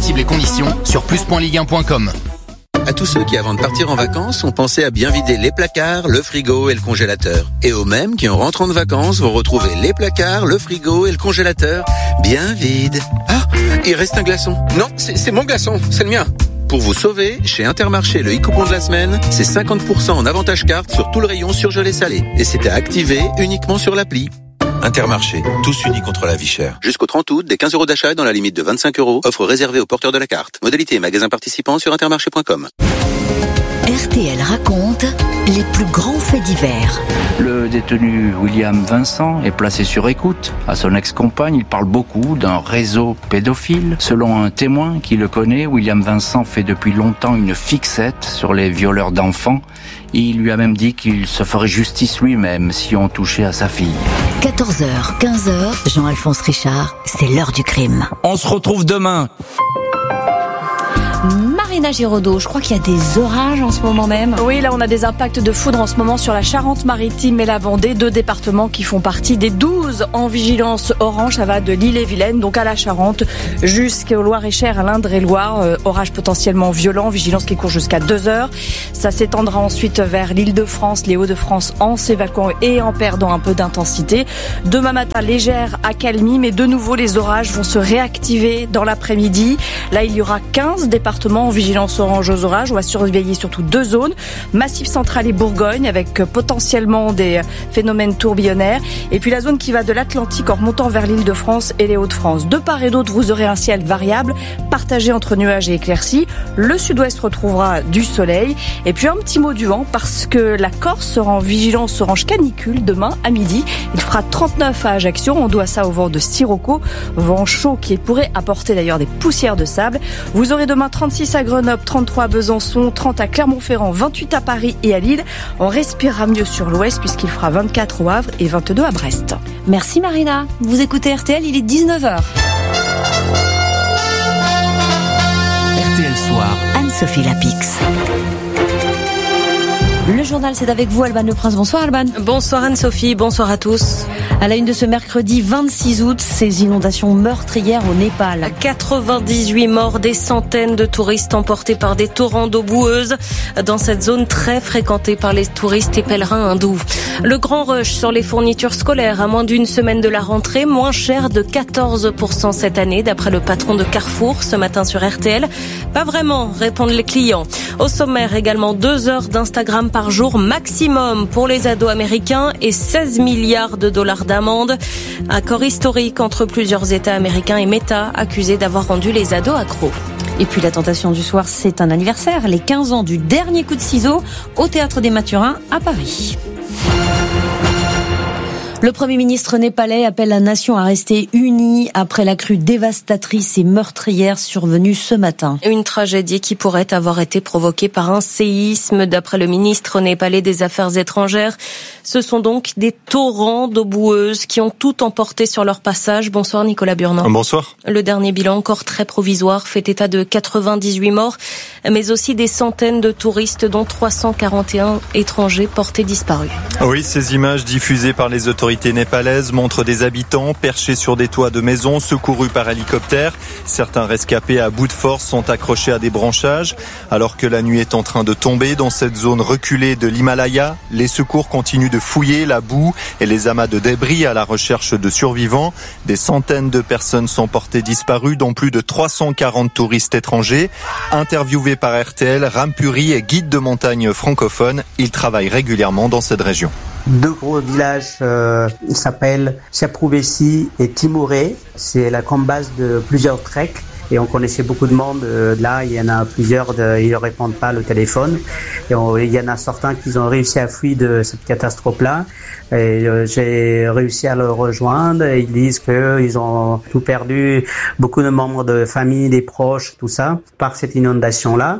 Compatibles et conditions sur plus.ligue1.com. À tous ceux qui, avant de partir en vacances, ont pensé à bien vider les placards, le frigo et le congélateur. Et aux mêmes qui, en rentrant de vacances, vont retrouver les placards, le frigo et le congélateur bien vides. Ah, il reste un glaçon. Non, c'est mon glaçon, c'est le mien. Pour vous sauver, chez Intermarché, le e-coupon de la semaine, c'est 50% en avantage carte sur tout le rayon surgelé salé. Et c'est à activer uniquement sur l'appli. Intermarché, tous unis contre la vie chère. Jusqu'au 30 août, des 15 € d'achat dans la limite de 25 €. Offre réservée aux porteurs de la carte. Modalité et magasins participants sur intermarché.com. RTL raconte les plus grands faits divers. Le détenu William Vincent est placé sur écoute. À son ex-compagne, il parle beaucoup d'un réseau pédophile. Selon un témoin qui le connaît, William Vincent fait depuis longtemps une fixette sur les violeurs d'enfants. Il lui a même dit qu'il se ferait justice lui-même si on touchait à sa fille. 14h, 15h, Jean-Alphonse Richard, c'est l'heure du crime. On se retrouve demain. Marina Giraudot, je crois qu'il y a des orages en ce moment même. Oui, là on a des impacts de foudre en ce moment sur la Charente-Maritime et la Vendée, 2 départements qui font partie des 12 en vigilance orange. Ça va de l'Ille-et-Vilaine, donc à la Charente, jusqu'au Loir-et-Cher, à l'Indre-et-Loire. Orage potentiellement violent, vigilance qui court jusqu'à 2h. Ça s'étendra ensuite vers l'Île-de-France, les Hauts-de-France en s'évacuant et en perdant un peu d'intensité. Demain matin, légère accalmie, mais de nouveau les orages vont se réactiver dans l'après-midi. Là, il y aura 15 départements en vigilance orange aux orages. On va surveiller surtout 2 zones, Massif central et Bourgogne, avec potentiellement des phénomènes tourbillonnaires. Et puis la zone qui va de l'Atlantique en remontant vers l'Île-de-France et les Hauts-de-France. De part et d'autre, vous aurez un ciel variable, partagé entre nuages et éclaircies. Le sud-ouest retrouvera du soleil. Et puis un petit mot du vent, parce que la Corse sera en vigilance orange canicule demain à midi. Il fera 39 à Ajaccio. On doit ça au vent de Sirocco. Vent chaud qui pourrait apporter d'ailleurs des poussières de sable. Vous aurez demain 36 à Grenoble, 33 à Besançon, 30 à Clermont-Ferrand, 28 à Paris et à Lille. On respirera mieux sur l'ouest puisqu'il fera 24 au Havre et 22 à Brest. Merci Marina. Vous écoutez RTL, il est 19h. RTL Soir. Anne-Sophie Lapix. Le journal, c'est avec vous, Alban Le Prince. Bonsoir, Alban. Bonsoir Anne-Sophie, bonsoir à tous. À la une de ce mercredi 26 août, ces inondations meurtrières au Népal. 98 morts, des centaines de touristes emportés par des torrents d'eau boueuse dans cette zone très fréquentée par les touristes et pèlerins hindous. Le grand rush sur les fournitures scolaires à moins d'une semaine de la rentrée, moins cher de 14% cette année, d'après le patron de Carrefour ce matin sur RTL. Pas vraiment, répondent les clients. Au sommaire également 2 heures d'Instagram par jour maximum pour les ados américains et 16 milliards de dollars d'amende. Accord historique entre plusieurs États américains et Meta, accusés d'avoir rendu les ados accros. Et puis la tentation du soir, c'est un anniversaire, les 15 ans du dernier coup de ciseau au Théâtre des Mathurins à Paris. Le Premier ministre népalais appelle la nation à rester unie après la crue dévastatrice et meurtrière survenue ce matin. Une tragédie qui pourrait avoir été provoquée par un séisme. D'après le ministre népalais des Affaires étrangères, ce sont donc des torrents d'eau boueuse qui ont tout emporté sur leur passage. Bonsoir Nicolas Burnand. Bonsoir. Le dernier bilan, encore très provisoire, fait état de 98 morts, mais aussi des centaines de touristes, dont 341 étrangers portés disparus. Oui, ces images diffusées par les autorités népalaises montrent des habitants perchés sur des toits de maisons, secourus par hélicoptère. Certains rescapés à bout de force sont accrochés à des branchages. Alors que la nuit est en train de tomber dans cette zone reculée de l'Himalaya, les secours continuent de fouiller la boue et les amas de débris à la recherche de survivants. Des centaines de personnes sont portées disparues, dont plus de 340 touristes étrangers. Interviewé par RTL, Rampuri est guide de montagne francophone. Il travaille régulièrement dans cette région. 2 gros villages s'appellent Siaprouvesi et Timoré. C'est la grande base de plusieurs treks. Et on connaissait beaucoup de monde. Là, il y en a plusieurs, ils ne répondent pas au téléphone. Et il y en a certains qui ont réussi à fuir de cette catastrophe-là. Et j'ai réussi à le rejoindre. Et ils disent qu'ils ont tout perdu, beaucoup de membres de famille, des proches, tout ça, par cette inondation-là.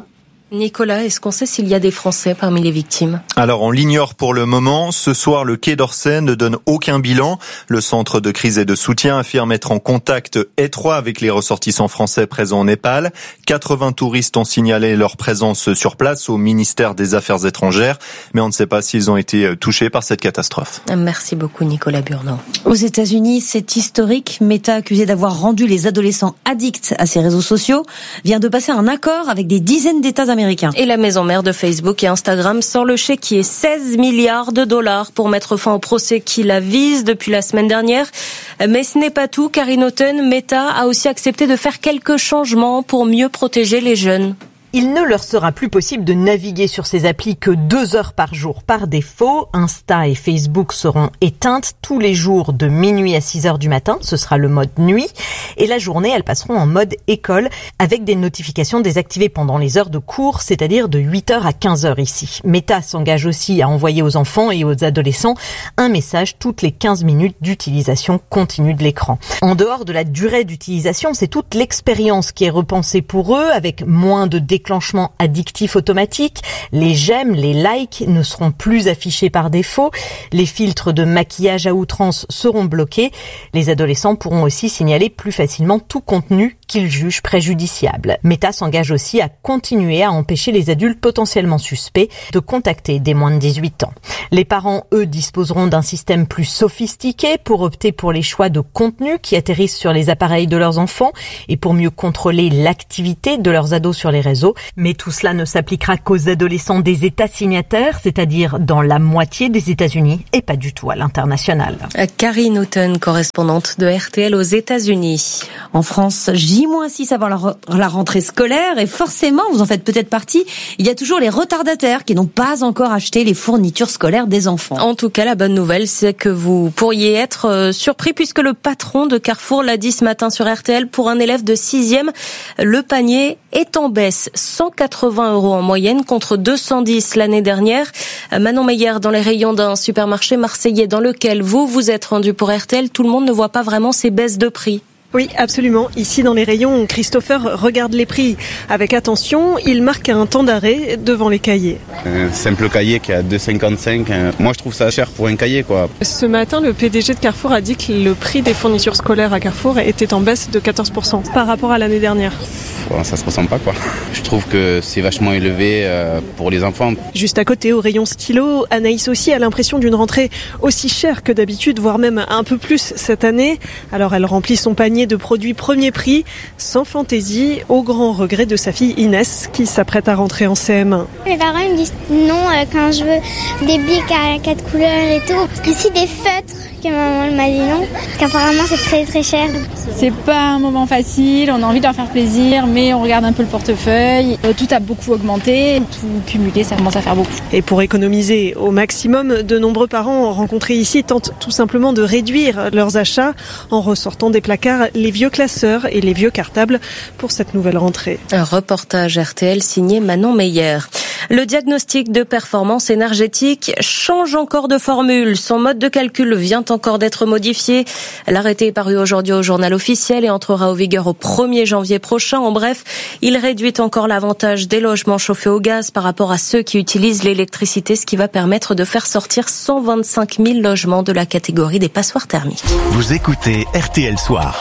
Nicolas, est-ce qu'on sait s'il y a des Français parmi les victimes ? Alors, on l'ignore pour le moment. Ce soir, le Quai d'Orsay ne donne aucun bilan. Le centre de crise et de soutien affirme être en contact étroit avec les ressortissants français présents au Népal. 80 touristes ont signalé leur présence sur place au ministère des Affaires étrangères, mais on ne sait pas s'ils ont été touchés par cette catastrophe. Merci beaucoup, Nicolas Burnand. Aux États-Unis, c'est historique. Meta, accusé d'avoir rendu les adolescents addicts à ses réseaux sociaux, vient de passer un accord avec des dizaines d'États américains. Et la maison mère de Facebook et Instagram sort le chéquier 16 milliards de dollars pour mettre fin au procès qui la vise depuis la semaine dernière. Mais ce n'est pas tout. Karine Houghton, Meta a aussi accepté de faire quelques changements pour mieux protéger les jeunes. Il ne leur sera plus possible de naviguer sur ces applis que 2 heures par jour par défaut. Insta et Facebook seront éteintes tous les jours de minuit à 6 heures du matin. Ce sera le mode nuit. Et la journée, elles passeront en mode école avec des notifications désactivées pendant les heures de cours, c'est-à-dire de 8h à 15h ici. Meta s'engage aussi à envoyer aux enfants et aux adolescents un message toutes les 15 minutes d'utilisation continue de l'écran. En dehors de la durée d'utilisation, c'est toute l'expérience qui est repensée pour eux avec moins de déclenchement addictif automatique. Les j'aime, les likes ne seront plus affichés par défaut. Les filtres de maquillage à outrance seront bloqués. Les adolescents pourront aussi signaler plus facilement tout contenu qu'ils jugent préjudiciable. Meta s'engage aussi à continuer à empêcher les adultes potentiellement suspects de contacter des moins de 18 ans. Les parents, eux, disposeront d'un système plus sophistiqué pour opter pour les choix de contenu qui atterrissent sur les appareils de leurs enfants et pour mieux contrôler l'activité de leurs ados sur les réseaux. Mais tout cela ne s'appliquera qu'aux adolescents des États signataires, c'est-à-dire dans la moitié des États-Unis et pas du tout à l'international. Karine Houghton, correspondante de RTL aux États-Unis. En France, J-6 avant la rentrée scolaire et forcément, vous en faites peut-être partie, il y a toujours les retardataires qui n'ont pas encore acheté les fournitures scolaires des enfants. En tout cas, la bonne nouvelle, c'est que vous pourriez être surpris puisque le patron de Carrefour l'a dit ce matin sur RTL. Pour un élève de 6e, le panier est en baisse. 180 € en moyenne contre 210 l'année dernière. Manon Meyer, dans les rayons d'un supermarché marseillais dans lequel vous êtes rendu pour RTL, tout le monde ne voit pas vraiment ces baisses de prix. Oui, absolument. Ici, dans les rayons, Christopher regarde les prix avec attention. Il marque un temps d'arrêt devant les cahiers. Un simple cahier qui est à 2,55. Moi, je trouve ça cher pour un cahier, quoi. Ce matin, le PDG de Carrefour a dit que le prix des fournitures scolaires à Carrefour était en baisse de 14% par rapport à l'année dernière. Ça se ressent pas, quoi. Je trouve que c'est vachement élevé pour les enfants. Juste à côté, au rayon stylo, Anaïs aussi a l'impression d'une rentrée aussi chère que d'habitude, voire même un peu plus cette année. Alors elle remplit son panier de produits premier prix, sans fantaisie, au grand regret de sa fille Inès, qui s'apprête à rentrer en CM1. Mes parents me disent non quand je veux des bics à 4 couleurs et tout. Ici des feutres, que maman m'a dit non, parce qu'apparemment c'est très très cher. C'est pas un moment facile, on a envie de leur faire plaisir, mais on regarde un peu le portefeuille. Tout a beaucoup augmenté, tout cumulé, ça commence à faire beaucoup. Et pour économiser au maximum, de nombreux parents rencontrés ici tentent tout simplement de réduire leurs achats en ressortant des placards les vieux classeurs et les vieux cartables pour cette nouvelle rentrée. Un reportage RTL signé Manon Meyer. Le diagnostic de performance énergétique change encore de formule. Son mode de calcul vient encore d'être modifié. L'arrêté est paru aujourd'hui au journal officiel et entrera en vigueur au 1er janvier prochain. En bref, il réduit encore l'avantage des logements chauffés au gaz par rapport à ceux qui utilisent l'électricité, ce qui va permettre de faire sortir 125 000 logements de la catégorie des passoires thermiques. Vous écoutez RTL Soir.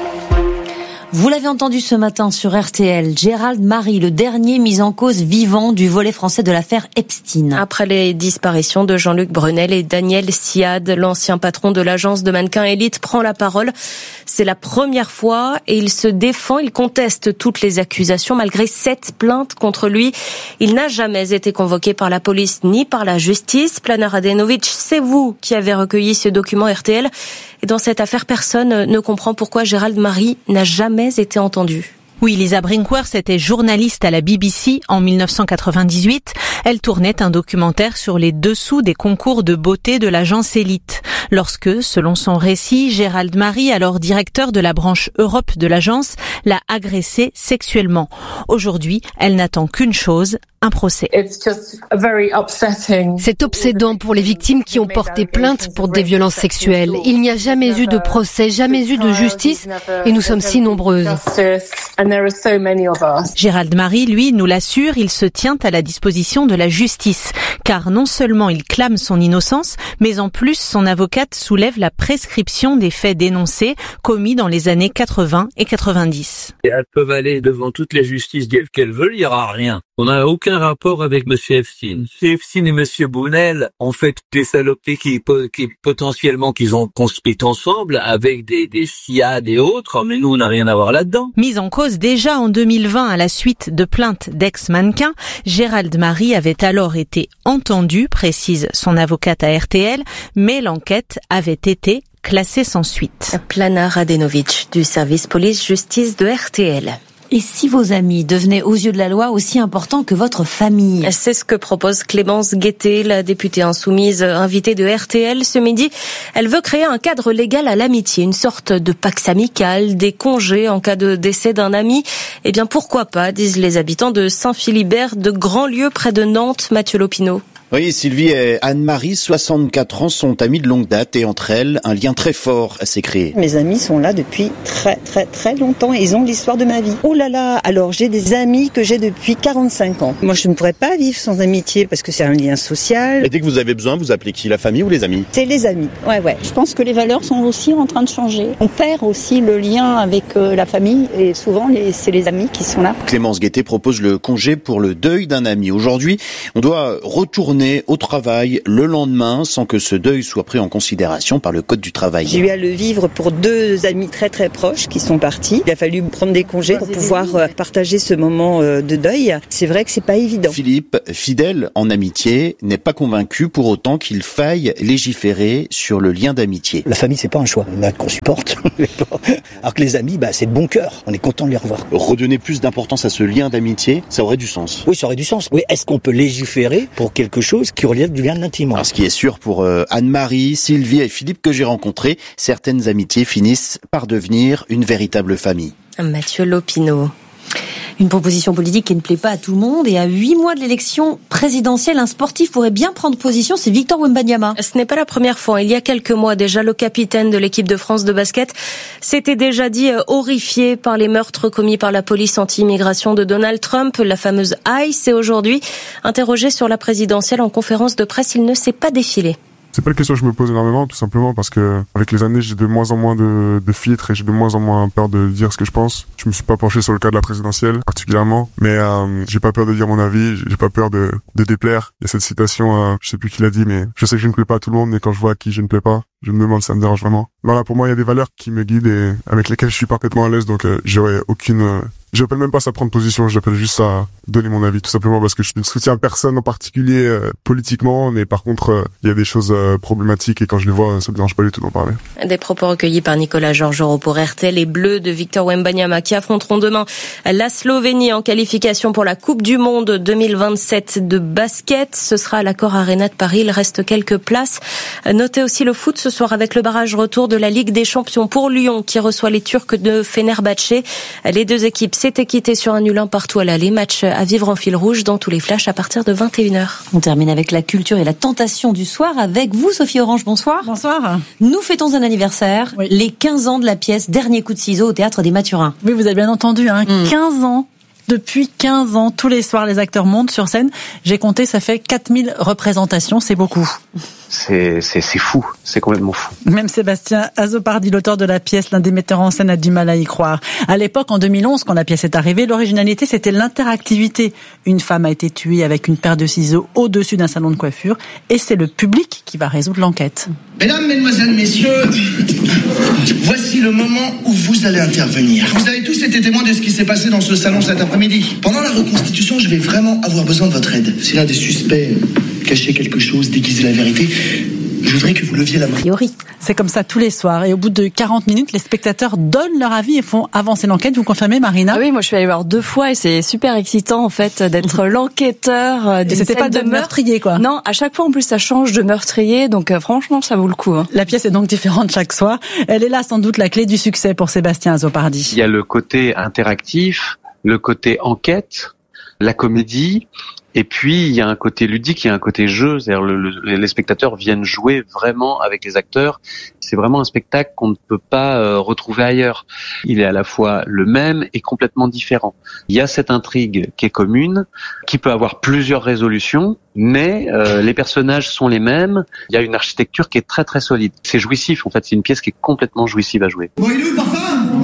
Vous l'avez entendu ce matin sur RTL, Gérald Marie, le dernier mis en cause vivant du volet français de l'affaire Epstein. Après les disparitions de Jean-Luc Brunel et Daniel Siad, l'ancien patron de l'agence de mannequins Elite prend la parole. C'est la première fois et il se défend, il conteste toutes les accusations malgré 7 plaintes contre lui. Il n'a jamais été convoqué par la police ni par la justice. Plana Radenovic, c'est vous qui avez recueilli ce document RTL. Et dans cette affaire, personne ne comprend pourquoi Gérald Marie n'a jamais été entendu. Oui, Lisa Brinkworth était journaliste à la BBC en 1998. Elle tournait un documentaire sur les dessous des concours de beauté de l'agence Elite. Lorsque, selon son récit, Gérald Marie, alors directeur de la branche Europe de l'agence, l'a agressée sexuellement. Aujourd'hui, elle n'attend qu'une chose, un procès. C'est obsédant pour les victimes qui ont porté plainte pour des violences sexuelles. Il n'y a jamais eu de procès, jamais eu de justice et nous sommes si nombreuses. Gérald Marie, lui, nous l'assure, il se tient à la disposition de la justice. Car non seulement il clame son innocence, mais en plus son avocate soulève la prescription des faits dénoncés commis dans les années 80 et 90. Elles peuvent aller devant toutes les justices qu'elles veulent, il n'y aura rien. On n'a aucun rapport avec M. Epstein. M. Epstein et M. Bounel ont fait des saloperies qui potentiellement qu'ils ont construites ensemble avec des CIA et autres, mais nous on n'a rien à voir là-dedans. Mise en cause déjà en 2020 à la suite de plaintes d'ex-mannequins, Gérald Marie avait alors été entendu, précise son avocate à RTL, mais l'enquête avait été classée sans suite. Plana Radenovic du service police-justice de RTL. Et si vos amis devenaient aux yeux de la loi aussi importants que votre famille? C'est ce que propose Clémence Guettet, la députée insoumise invitée de RTL ce midi. Elle veut créer un cadre légal à l'amitié, une sorte de pax amical, des congés en cas de décès d'un ami. Eh bien pourquoi pas, disent les habitants de Saint-Philibert, de Grandlieu près de Nantes. Mathieu Lopineau. Oui, Sylvie et Anne-Marie, 64 ans, sont amies de longue date et entre elles, un lien très fort s'est créé. Mes amis sont là depuis très longtemps et ils ont l'histoire de ma vie. Oh là là, alors j'ai des amis que j'ai depuis 45 ans. Moi, je ne pourrais pas vivre sans amitié parce que c'est un lien social. Et dès que vous avez besoin, vous appelez qui? La famille ou les amis? C'est les amis, ouais. Je pense que les valeurs sont aussi en train de changer. On perd aussi le lien avec la famille et souvent c'est les amis qui sont là. Clémence Guettet propose le congé pour le deuil d'un ami. Aujourd'hui, on doit retourner au travail le lendemain sans que ce deuil soit pris en considération par le Code du travail. J'ai eu à le vivre pour deux amis très proches qui sont partis. Il a fallu prendre des congés pour pouvoir partager ce moment de deuil. C'est vrai que c'est pas évident. Philippe, fidèle en amitié, n'est pas convaincu pour autant qu'il faille légiférer sur le lien d'amitié. La famille, c'est pas un choix. Il y en a qu'on supporte. Alors que les amis, c'est de bon cœur. On est content de les revoir. Redonner plus d'importance à ce lien d'amitié, ça aurait du sens. Oui, ça aurait du sens. Oui, est-ce qu'on peut légiférer pour quelque chose qui relève du lien de l'intime? Alors, ce qui est sûr pour Anne-Marie, Sylvie et Philippe que j'ai rencontrés, certaines amitiés finissent par devenir une véritable famille. Mathieu Lopineau. Une proposition politique qui ne plaît pas à tout le monde, et à 8 mois de l'élection présidentielle, un sportif pourrait bien prendre position, c'est Victor Wembanyama. Ce n'est pas la première fois. Il y a quelques mois déjà, le capitaine de l'équipe de France de basket s'était déjà dit horrifié par les meurtres commis par la police anti-immigration de Donald Trump, la fameuse ICE. Et aujourd'hui, interrogé sur la présidentielle en conférence de presse, il ne s'est pas défilé. C'est pas une question que je me pose énormément, tout simplement parce que avec les années, j'ai de moins en moins de filtres et j'ai de moins en moins peur de dire ce que je pense. Je me suis pas penché sur le cas de la présidentielle, particulièrement, mais j'ai pas peur de dire mon avis, j'ai pas peur de déplaire. Il y a cette citation, je sais plus qui l'a dit, mais je sais que je ne plais pas à tout le monde, mais quand je vois à qui je ne plais pas, je me demande si ça me dérange vraiment. Voilà, pour moi, il y a des valeurs qui me guident et avec lesquelles je suis parfaitement à l'aise, donc j'appelle même pas ça prendre position, j'appelle juste ça donner mon avis, tout simplement parce que je ne soutiens personne en particulier politiquement, mais par contre, il y a des choses problématiques et quand je les vois, ça me dérange pas du tout d'en parler. Des propos recueillis par Nicolas Georgerot pour RTL. Les Bleus de Victor Wembanyama qui affronteront demain la Slovénie en qualification pour la Coupe du Monde 2027 de basket. Ce sera à l'Accor Arena de Paris. Il reste quelques places. Notez aussi le foot ce soir avec le barrage retour de la Ligue des Champions pour Lyon qui reçoit les Turcs de Fenerbahçe. Les deux équipes s'étaient quittées sur un nul partout à l'aller. Match à vivre en fil rouge dans tous les flashs à partir de 21h. On termine avec la culture et la tentation du soir avec vous, Sophie Orange. Bonsoir. Bonsoir. Nous fêtons un anniversaire, oui. Les 15 ans de la pièce Dernier coup de ciseau au Théâtre des Mathurins. Oui, vous avez bien entendu, 15 ans. Depuis 15 ans, tous les soirs, les acteurs montent sur scène. J'ai compté, ça fait 4000 représentations, c'est beaucoup. C'est fou, c'est complètement fou. Même Sébastien Azzopardi, l'auteur de la pièce, l'un des metteurs en scène, a du mal à y croire. À l'époque, en 2011, quand la pièce est arrivée, l'originalité, c'était l'interactivité. Une femme a été tuée avec une paire de ciseaux au-dessus d'un salon de coiffure, et c'est le public qui va résoudre l'enquête. Mesdames, mesdemoiselles, messieurs, voici le moment où vous allez intervenir. Vous avez tous été témoins de ce qui s'est passé dans ce salon cet après-midi. Pendant la reconstitution, je vais vraiment avoir besoin de votre aide. S'il y a des suspects cacher quelque chose, déguiser la vérité, je voudrais que vous leviez la main. C'est comme ça tous les soirs. Et au bout de 40 minutes, les spectateurs donnent leur avis et font avancer l'enquête. Vous confirmez, Marina? Oui, moi je suis allée voir 2 fois et c'est super excitant en fait d'être l'enquêteur d'une c'était scène pas de meurtrier, quoi. Non, à chaque fois en plus ça change de meurtrier, donc franchement ça vaut le coup. La pièce est donc différente chaque soir. Elle est là sans doute la clé du succès pour Sébastien Azzopardi. Il y a le côté interactif, le côté enquête, la comédie. Et puis, il y a un côté ludique, il y a un côté jeu. C'est-à-dire les spectateurs viennent jouer vraiment avec les acteurs. C'est vraiment un spectacle qu'on ne peut pas retrouver ailleurs. Il est à la fois le même et complètement différent. Il y a cette intrigue qui est commune, qui peut avoir plusieurs résolutions, mais les personnages sont les mêmes. Il y a une architecture qui est très très solide. C'est jouissif, en fait. C'est une pièce qui est complètement jouissive à jouer. Bon, il est où le parfum?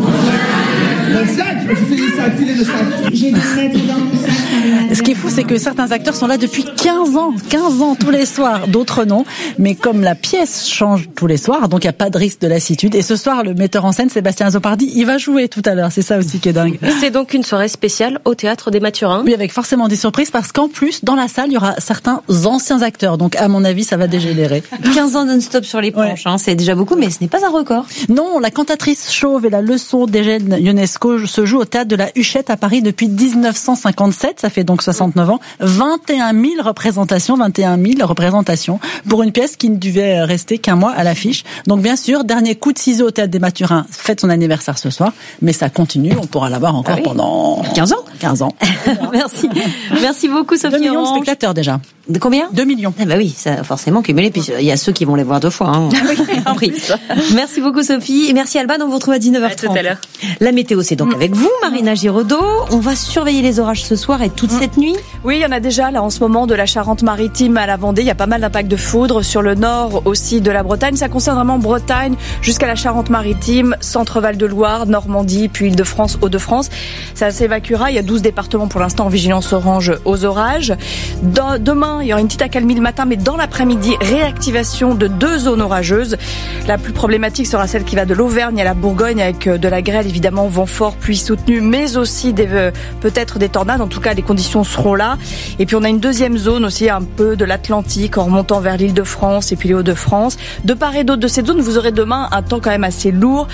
Le sac, je fais des sacs, filet de sac. J'ai dû le mettre dans mon sac. Ce qui est fou, c'est que certains acteurs sont là depuis 15 ans tous les soirs, d'autres non. Mais comme la pièce change tous les soirs, donc il n'y a pas de risque de lassitude. Et ce soir, le metteur en scène, Sébastien Azopardi, il va jouer tout à l'heure. C'est ça aussi qui est dingue. C'est donc une soirée spéciale au Théâtre des Mathurins. Oui, avec forcément des surprises parce qu'en plus, dans la salle, il y aura certains anciens acteurs. Donc, à mon avis, ça va dégénérer. 15 ans non-stop sur les planches, c'est déjà beaucoup, mais ce n'est pas un record. Non, la cantatrice chauve et la leçon d'Eugène Ionesco se joue au Théâtre de la Huchette à Paris depuis 1957. Ça fait donc 69 ans. 21 000 représentations pour une pièce qui ne devait rester qu'un mois à l'affiche. Donc bien sûr, dernier coup de ciseau au Théâtre des Mathurins fête son anniversaire ce soir, mais ça continue, on pourra l'avoir encore pendant 15 ans. 15 ans. Merci. Merci beaucoup Sophie. 2 millions de spectateurs déjà. De combien? 2 millions. Eh ben oui, ça forcément cumulé, puis il y a ceux qui vont les voir 2 fois. Merci beaucoup Sophie, et merci Alban, on vous retrouve à 19h30. À tout à l'heure. La météo, c'est donc avec vous, Marina Giraudot. On va surveiller les orages ce soir et toute cette nuit. Oui, il y en a déjà là en ce moment de la Charente-Maritime à la Vendée. Il y a pas mal d'impacts de foudre sur le nord aussi de la Bretagne. Ça concerne vraiment Bretagne jusqu'à la Charente-Maritime, Centre-Val de Loire, Normandie, puis Île-de-France, Hauts-de-France. Ça s'évacuera. Il y a 12 départements pour l'instant en vigilance orange aux orages. Demain, il y aura une petite accalmie le matin, mais dans l'après-midi, réactivation de 2 zones orageuses. La plus problématique sera celle qui va de l'Auvergne à la Bourgogne avec de la grêle, évidemment, vent fort, pluie soutenue, mais aussi peut-être des tornades. En tout cas, les conditions seront là. Et puis, on a une deuxième zone aussi, un peu de l'Atlantique, en remontant vers l'Île-de-France et puis les Hauts-de-France. De part et d'autre de cette zone, vous aurez demain un temps quand même assez lourd.